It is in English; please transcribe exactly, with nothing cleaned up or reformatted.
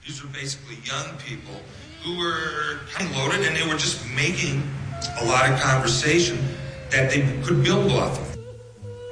These were basically young people who were kind of loaded, and they were just making a lot of conversation that they could build off of.